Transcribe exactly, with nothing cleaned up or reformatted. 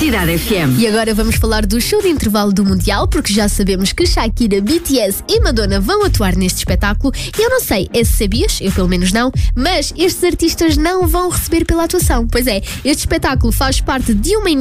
Cidade F M. E agora vamos falar do show de intervalo do Mundial, porque já sabemos que Shakira, B T S e Madonna vão atuar neste espetáculo. E eu não sei, é se sabias, eu pelo menos não, mas estes artistas não vão receber pela atuação. Pois é, este espetáculo faz parte de uma